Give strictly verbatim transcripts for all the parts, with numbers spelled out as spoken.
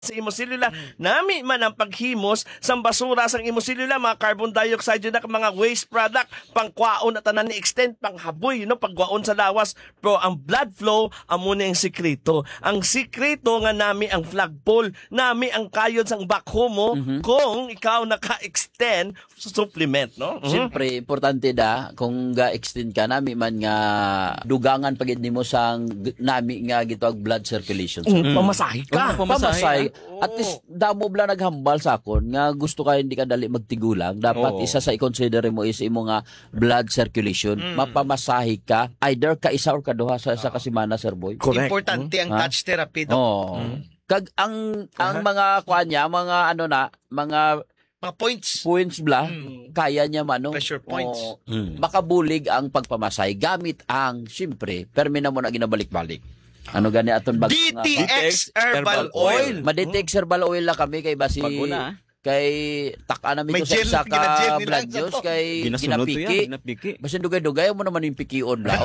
sa imo selula, nami man ang paghimos sang basura sang imo selula, mga carbon dioxide yun na mga waste product, pangkwaon at tanan ni extend, panghaboy, you know, pagkwaon sa lawas. Pero ang blood flow, amo na yung sikreto. Ang sikreto nga nami ang flagpole, nami ang kayod sang backhoe mo, mm-hmm. kung ikaw naka-extend supplement, no? Mm-hmm. Siyempre, importante da, kung ga-extend ka, nami man nga dugangan pagid nimo sang nami nga gitawag blood circulation. So, mm-hmm. Pamasahe ka. Oh, pamasahe. At least, damo bla naghambal sa akon nga gusto ka hindi ka dali magtigulang. Dapat oh. isa sa i-consider mo is imo nga blood circulation. Mm. Mapamasahe ka, either ka isa or kaduha sa isa oh. kasimana, Sir Boy. Correct. Importante mm. ang touch therapy. Oh. Mm. Kag ang ang uh-huh. mga kuanya, mga ano na, mga mga points. Points bla, mm. kaya niya man, no? Pressure points. Oh, mm. Makabulig ang pagpamasahe gamit ang, siyempre, permina mo na ginabalik-balik. Ano gani aton bag D T X Herbal Oil. Ma-D T X Herbal Oil la kami kay basi Baguna, kay taka na mi ko sa isa ka blood juice kay ginapiki. Basi dugay-dugay mo naman yung pikion la.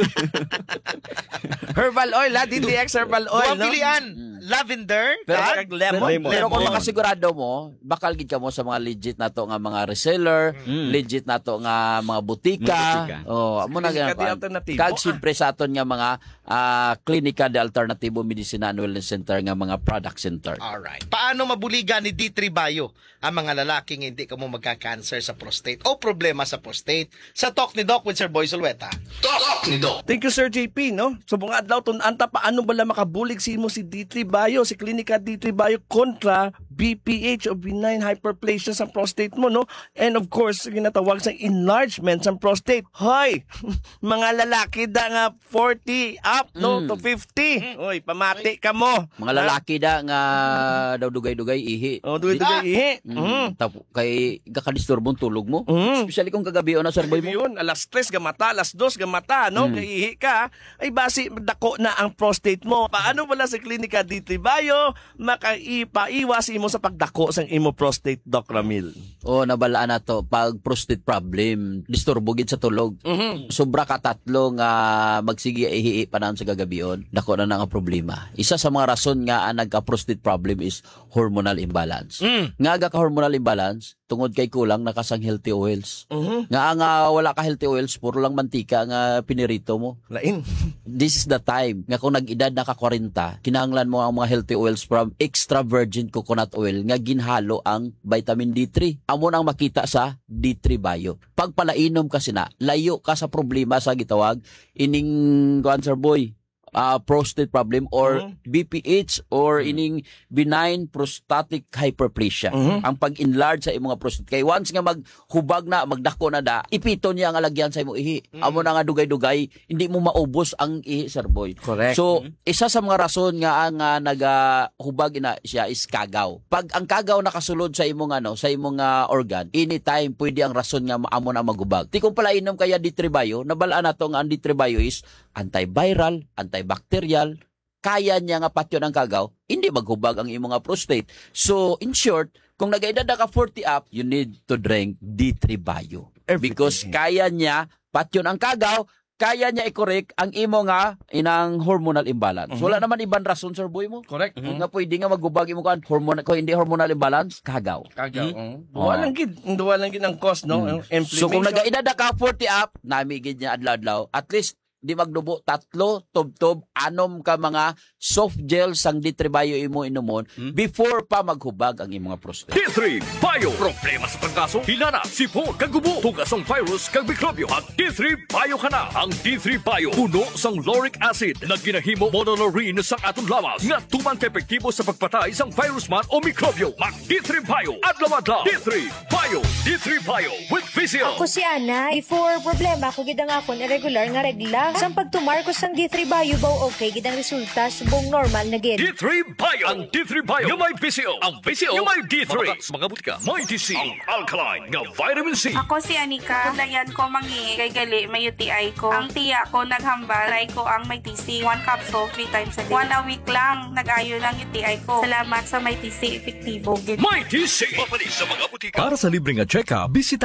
Herbal Oil ha, D T X Herbal Oil, no? Pilihan, lavender, pero, at lemon. Pero, pero kung makasigurado mo, bakal gid ka mo sa mga legit nato nga mga reseller, mm. legit nato nga mga butika. Oh, amo na gyud. Kag siyempre sa aton nga mga uh, Klinika de Alternatibo Medicina and Wellness Center nga mga product center. Alright. Paano mabuligan ni D three Bio ang mga lalaking hindi ka mo magka-cancer sa prostate o problema sa prostate? Sa Talk ni Doc with Sir Boy Zulueta. Talk ni Doc. Thank you, Sir J P, no? So mga adlaw tun anta paano bala makabulig si mo si D three Bio, si Klinika D three Bio kontra B P H o benign hyperplasia sa prostate mo, no? And of course, ginatawag sa enlargement sa prostate. Hoy, mga lalaki da nga forty up, no? Mm. To fifty. Mm. Oy, pamati ka mo. Mga lalaki da nga daw dugay-dugay ihi. Oh, dugay-dugay ihi. Mm. Mm. Tapo kay gakadisturbong tulog mo. Mm. Especially kung kagabi o na Sir Boy mo. Yun, alas tres gamata, alas dos gamata, no? Mm. Kay ihi ka, ay basi dako na ang prostate mo. Paano wala sa Klinika D three Bio makaipa-iwas imo sa pagdako sang imo prostate, Doc Ramil? Oh, nabalaan na to pag prostate problem, disturbo gid sa tulog. Mm-hmm. Sobra ka tatlo nga magsige ihi panan sa gagabion, dako na nga problema. Isa sa mga rason nga ang nagka-prostate problem is hormonal imbalance. Mm. Nga ga hormonal imbalance tungod kay kulang nakasang healthy oils. Uh-huh. Nga nga wala ka healthy oils, puro lang mantika nga pinirito mo. Lain. This is the time nga kung nag-edad na ka forty, kinahanglan mo ang mga healthy oils from extra virgin coconut oil nga ginhalo ang vitamin D three. Amo nang makita sa D three Bio. Pag palainom ka sina, layo ka sa problema sa gitawag ining cancer boy. Uh, prostate problem or uh-huh. B P H or uh-huh. ining benign prostatic hyperplasia. Uh-huh. Ang pag-enlarge sa imong prostate. Kay once nga maghubag na, magdako na da, ipito niya ang alagyan sa imong ihi. Uh-huh. Amo na nga dugay-dugay, hindi mo maubos ang ihi, Sir Boy. Correct. So, uh-huh. isa sa mga rason nga ang uh, nagahubag ina siya is kagaw. Pag ang kagaw nakasulod sa imong ano, sa imong uh, organ, anytime pwede ang rason nga amo na magubag. Ti kung pala inom kaya D three Bio, nabalaan na to nga ang D three Bio is antiviral, antibacterial, kaya niya nga patyon ang kagaw, hindi maghubag ang imong prostate. So, in short, kung nag-edad na ka forty up, you need to drink D three Bio. Everything. Because kaya niya patyon ang kagaw, kaya niya i-correct ang imo nga inang hormonal imbalance. Uh-huh. Wala naman ibang rason, Sir Boy mo. Correct. Uh-huh. Nga pwede nga maghubag imo kan hormonal ko hindi hormonal imbalance, kagaw. Kagaw. Uh-huh. Duwa lang gid, duwa lang gid ang cause, no? Hmm. So kung nag-edad na ka forty up, nami gid niya adlaw-adlaw, at least di magdubo tatlo tob-tob anom ka mga soft gel sang D three Bio imo inumon hmm? before pa maghubag ang imong prostate. D three Bio, problema sa pagkaso, hinana, sipon, kagubo, tugas ang virus, kag mikrobyo. Ang D three Bio ka na. Ang D three Bio puno sang lauric acid na ginahimo monolaurin sa atong lawas nga tumang epektibo sa pagpatay sang virus man o mikrobyo. Mag D three Bio adlaw-adlaw. D three Bio, D three Bio with Physio. Ako si Ana, before problema ko gid ang akon irregular nga regla. Sang pagtumar ko sang D three Bio baw okay gid ang resulta subong normal na gid. D three Bio. Ang D three Bio nga may Physio. Ang Physio nga may D three. Mga, mga butika, may D C. Ang alkaline nga vitamin C. Ako si Anika. Dayan ko mangi kay gali may U T I ko. Ang tiya ko naghambal, try ko ang may T C. One capsule, three times a day. One a week lang, nag-ayo lang U T I ko. Salamat sa may T C, epektibo gid. May T C. Mapalis sa mga butika. Para sa libreng check-up, bisitahan lang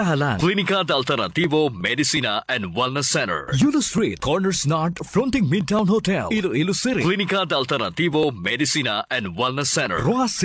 Clínica de Alternativo Medicina and Wellness Center. Yulo Street, Corners North, fronting Midtown Hotel, Iloilo City. Clínica de Alternativo Medicina and Wellness Center. Rojas